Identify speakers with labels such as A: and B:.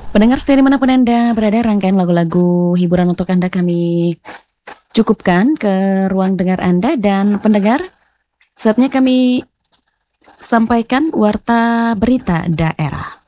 A: Pendengar setia dimanapun Anda berada, rangkaian lagu-lagu hiburan untuk Anda kami cukupkan ke ruang dengar Anda. Dan pendengar, saatnya kami sampaikan warta berita daerah.